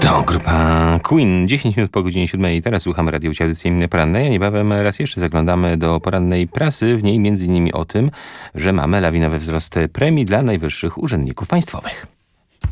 To grupa Queen, 10 minut po godzinie 7. I teraz słuchamy radio audycji porannej, a niebawem raz jeszcze zaglądamy do porannej prasy. W niej m.in. o tym, że mamy lawinowy wzrost premii dla najwyższych urzędników państwowych.